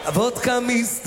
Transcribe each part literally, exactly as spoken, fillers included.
הוודקה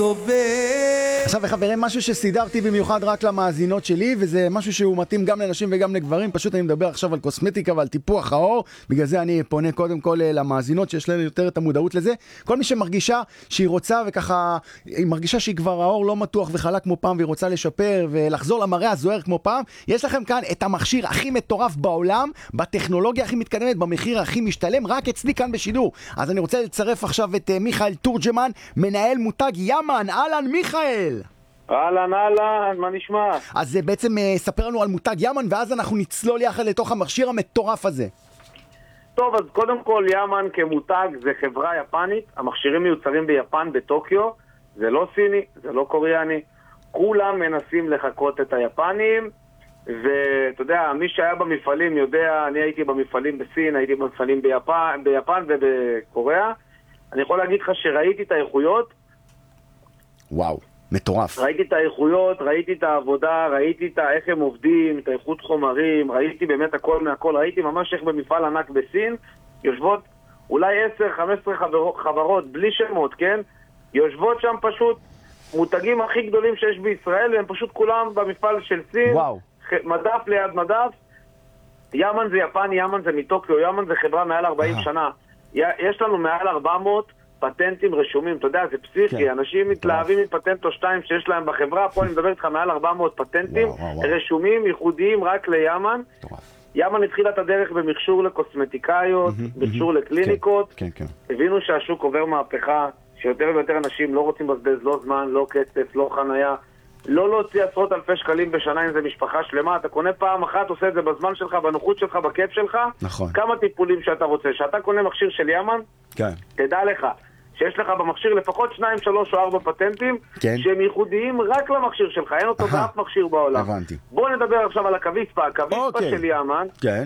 מסתובב. עכשיו חברים, משהו שסידרתי במיוחד רק למאזינות שלי, וזה משהו שהוא מתאים גם לנשים וגם לגברים. פשוט אני מדבר עכשיו על קוסמטיקה ועל טיפוח העור, בגלל זה אני פונה קודם כל למאזינות שיש להן יותר את המודעות לזה. כל מי שמרגישה שהיא רוצה וככה, היא מרגישה שהיא כבר העור לא מתוח וחלק כמו פעם והיא רוצה לשפר ולחזור למראה הזוהר כמו פעם, יש לכם כאן את המכשיר הכי מטורף בעולם, בטכנולוגיה הכי מתקדמת, במחיר הכי משתלם, רק אצלי כאן בשידור. אז אני רוצה לצרף עכשיו את מיכאל תורג'מן, מנהל מותג ימן. אהלן מיכאל. אהלן, אהלן, מה נשמע? אז זה בעצם ספר לנו על מותג ימן, ואז אנחנו נצלול יחד לתוך המכשיר המטורף הזה. טוב, אז קודם כל ימן כמותג זה חברה יפנית, המכשירים מיוצרים ביפן, בטוקיו, זה לא סיני, זה לא קוריאני, כולם מנסים לחקות את היפנים, ואתה יודע, מי שהיה במפעלים יודע, אני הייתי במפעלים בסין, הייתי במפעלים ביפן, ביפן ובקוריאה, אני יכול להגיד לך שראיתי את האיכויות. וואו, מטורף. ראיתי את האיכויות, ראיתי את העבודה, ראיתי את איך הם עובדים, את האיכות חומרים, ראיתי באמת הכל מהכל, ראיתי ממש איך במפעל ענק בסין, יושבות אולי עשר חמש עשרה חברות, חברות בלי שמות, כן? יושבות שם פשוט מותגים הכי גדולים שיש בישראל, והם פשוט כולם במפעל של סין, וואו. מדף ליד מדף. ימן זה יפני, ימן זה מטוקיו, ימן זה חברה מעל ארבעים שנה. יש לנו מעל ארבע מאות פטנטים רשומים, אתה יודע, זה פסיכי, כן. אנשים מתלהבים מפטנט או שתיים שיש להם בחברה, פה אני מדבר איתך מעל ארבע מאות פטנטים וואו, וואו, וואו. רשומים, ייחודיים רק לימן. טוב. ימן התחילה את הדרך במכשור לקוסמטיקאיות, mm-hmm, מכשור mm-hmm. לקליניקות, כן, כן, כן. הבינו שהשוק עובר מהפכה, שיותר ויותר אנשים לא רוצים לבזבז לא זמן, לא כסף, לא חנייה, לא להוציא עשרות אלפי שקלים בשנה אם זה משפחה שלמה, אתה קונה פעם אחת, עושה את זה בזמן שלך, בנוחות שלך, בכיף שלך, נכון. כמה טיפולים שאתה רוצה. שאתה קונה מכשיר של ימן, כן. תדע לך שיש לך במכשיר לפחות שניים, שלוש או ארבע פטנטים, כן. שהם ייחודיים רק למכשיר שלך, אין אותו באף מכשיר בעולם. הבנתי. בוא נדבר עכשיו על הקוויספה, הקוויספה אוקיי. של ימן, כן.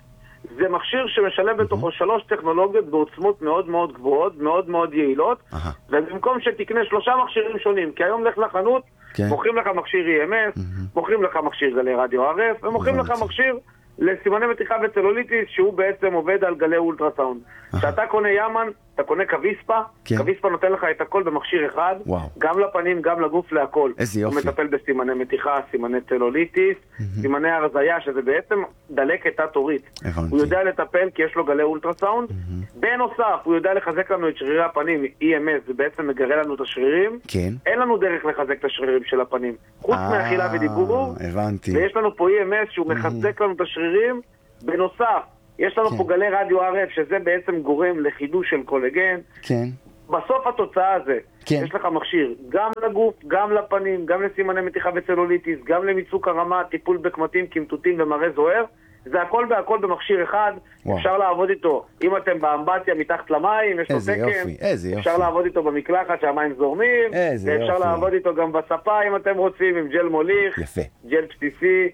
זה מכשיר שמשלב בתוכו שלוש טכנולוגיות בעוצמות מאוד מאוד גבוהות, מאוד מאוד יעילות, ובמקום שתקנה שלושה מכשירים שונים, כי היום לך לחנות, מוכרים לך מכשיר אי אם אס, מוכרים לך מכשיר גלי רדיו אר אף, ומוכרים לך מכשיר לסימני מתיחה וצלוליטיס, שהוא בעצם עובד על גלי אולטרסאונד. כשאתה קונה ימן, אתה קונה קוויספה, קוויספה נותן לך את הכל במכשיר אחד, גם לפנים, גם לגוף, להכל. איזה יופי. הוא מטפל בסימני מתיחה, סימני צלוליטיס, סימני הרזיה, שזה בעצם דלקת תת-עורית. הוא יודע לטפל כי יש לו גלי אולטרסאונד. בנוסף, הוא יודע לחזק לנו את שרירי הפנים, אי אם אס, זה בעצם מגרה לנו את השרירים. אין לנו דרך לחזק את השרירים של הפנים. חוץ מאכילה ודיבור, ויש לנו פה אי אם אס שהוא מחזק לנו את השרירים. בנוסף, יש לנו פה גלי רדיו אר אף, שזה בעצם גורם לחידוש של קולגן. כן. בסוף התוצאה הזה, כן. יש לך מכשיר גם לגוף, גם לפנים, גם לסימני מתיחה וצלוליטיס, גם למיצוק הרמה, טיפול בקמטים, קמטוטים ומראה זוהר. זה הכל בהכל במכשיר אחד. וואו. אפשר לעבוד איתו, אם אתם באמבטיה מתחת למים, יש לו תקן. יופי, איזה יופי. אפשר לעבוד איתו במקלחת שהמים זורמים. איזה יופי. ואפשר לעבוד איתו גם בספה אם אתם רוצים, עם ג'ל מוליך. יפה. ג'ל בסיסי.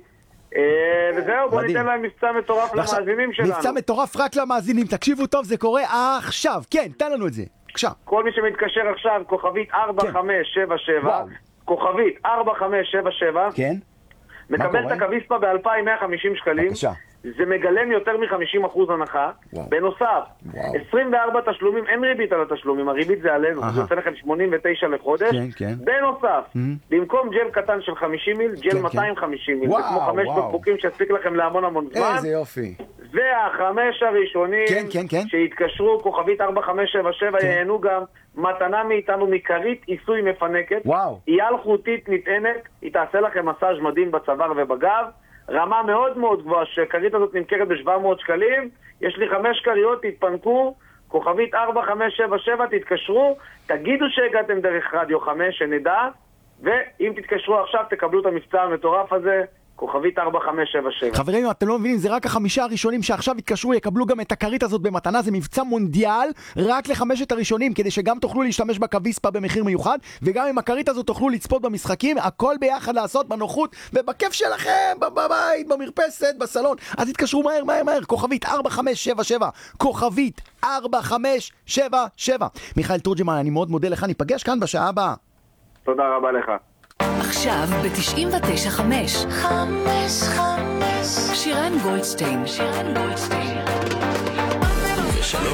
וזהו, בוא ניתן להם מבצע מטורף למאזינים שלנו. מבצע מטורף רק למאזינים, תקשיבו טוב, זה קורה עכשיו. כן, תן לנו את זה. בבקשה. כל מי שמתקשר עכשיו, כוכבית ארבע חמש שבע שבע, כוכבית ארבע חמש שבע שבע, כן. מקבל את הקוויספה ב-אלפיים ומאה וחמישים שקלים. בבקשה. זה מגלם יותר מ-חמישים אחוז הנחה. וואו. בנוסף, וואו. עשרים וארבע תשלומים, אין ריבית על התשלומים, הריבית זה עלינו, זה יוצא לכם שמונים ותשע לחודש. כן, כן. בנוסף, mm-hmm. במקום ג'ל קטן של חמישים מיל, ג'ל כן, מאתיים וחמישים מיל. וואו, זה כמו חמש בקבוקים שיספיק לכם להמון המון זמן. איזה יופי. והחמש הראשונים כן, כן, כן. שהתקשרו, כוכבית ארבע חמש שבע שבע, כן. ייהנו גם מתנה מאיתנו מכרית עיסוי מפנקת. וואו. היא אלחוטית נטענת, היא תעשה לכם מסאז' מדהים בצוואר ובגב. רמה מאוד מאוד גבוהה, שהכרית הזאת נמכרת ב-שבע מאות שקלים, יש לי חמש קריות, תתפנקו, כוכבית ארבע חמש שבע שבע, תתקשרו, תגידו שהגעתם דרך רדיו חמש, שנדע, ואם תתקשרו עכשיו, תקבלו את המבצע המטורף הזה, כוכבית ארבע חמש שבע שבע. חברים, אתם לא מבינים, זה רק החמישה הראשונים שעכשיו יתקשרו, יקבלו גם את הכרית הזאת במתנה, זה מבצע מונדיאל, רק לחמשת הראשונים, כדי שגם תוכלו להשתמש בקוויספה במחיר מיוחד, וגם עם הכרית הזאת תוכלו לצפות במשחקים, הכל ביחד לעשות בנוחות, ובכיף שלכם, בבית, במרפסת, בסלון. אז תתקשרו מהר, מהר, מהר, כוכבית ארבע חמש שבע שבע, כוכבית ארבע חמש שבע שבע. מיכאל תורג'מן, אני מאוד מודה לך, ניפגש כאן בשעה הבאה. תודה רבה לך. עכשיו ב-תשעים ותשע חמש חמש חמש שירן גולדשטיין שירן גולדשטיין